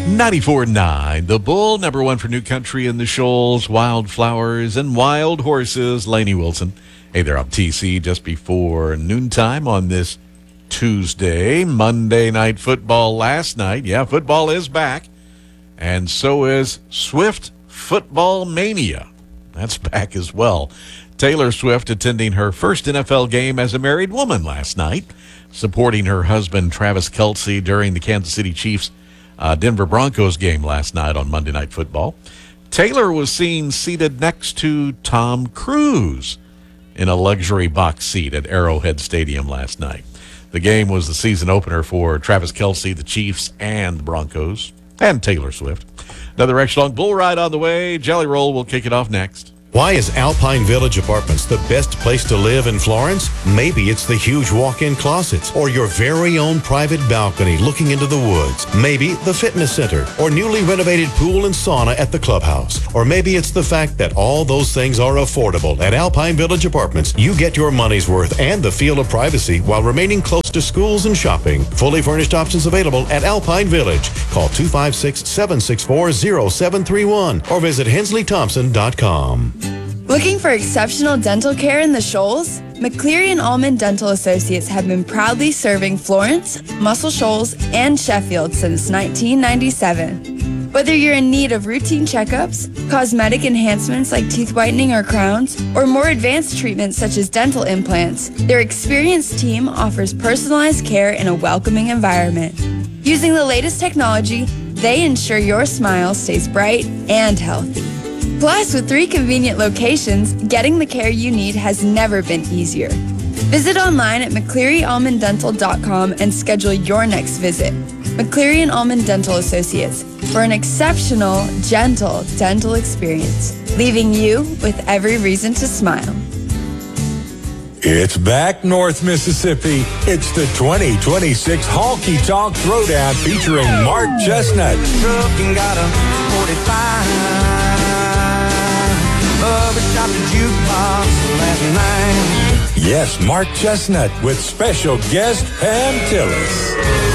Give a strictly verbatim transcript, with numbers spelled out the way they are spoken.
ninety-four point nine, The Bull, number one for New Country in the Shoals, Wildflowers, and Wild Horses. Lainey Wilson. Hey there, I'm T C just before noontime on this Tuesday. Monday Night Football last night. Yeah, football is back. And so is Swift Football Mania. That's back as well. Taylor Swift attending her first N F L game as a married woman last night, supporting her husband Travis Kelce during the Kansas City Chiefs uh, Denver Broncos game last night on Monday Night Football. Taylor was seen seated next to Tom Cruise in a luxury box seat at Arrowhead Stadium last night. The game was the season opener for Travis Kelce, the Chiefs, and the Broncos, and Taylor Swift. Another extra-long bull ride on the way. Jelly Roll will kick it off next. Why is Alpine Village Apartments the best place to live in Florence? Maybe it's the huge walk-in closets or your very own private balcony looking into the woods. Maybe the fitness center or newly renovated pool and sauna at the clubhouse. Or maybe it's the fact that all those things are affordable. At Alpine Village Apartments, you get your money's worth and the feel of privacy while remaining close to schools and shopping. Fully furnished options available at Alpine Village. Call two five six, seven six four, zero seven three one or visit hensley thompson dot com. Looking for exceptional dental care in the Shoals? McCleary and Allman Dental Associates have been proudly serving Florence, Muscle Shoals, and Sheffield since nineteen ninety-seven. Whether you're in need of routine checkups, cosmetic enhancements like teeth whitening or crowns, or more advanced treatments such as dental implants, their experienced team offers personalized care in a welcoming environment. Using the latest technology, they ensure your smile stays bright and healthy. Plus, with three convenient locations, getting the care you need has never been easier. Visit online at mccleary allman dental dot com and schedule your next visit. McCleary and Allman Dental Associates, for an exceptional, gentle dental experience, leaving you with every reason to smile. It's back, North Mississippi. It's the twenty twenty-six Honky Tonk Throwdown featuring Mark Chestnut. Trucking got a forty-five. Bubba shot the jukebox last night. Yes, Mark Chestnut with special guest Pam Tillis.